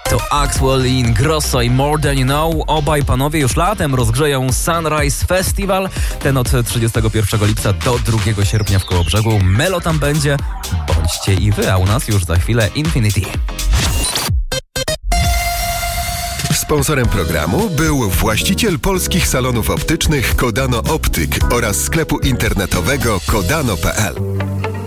To Axwell Ingrosso i More Than You Know. Obaj panowie już latem rozgrzeją Sunrise Festival. Ten od 31 lipca do 2 sierpnia w Kołobrzegu. Melo tam będzie. Bądźcie i wy, a u nas już za chwilę Infinity. Sponsorem programu był właściciel polskich salonów optycznych Kodano Optyk oraz sklepu internetowego kodano.pl.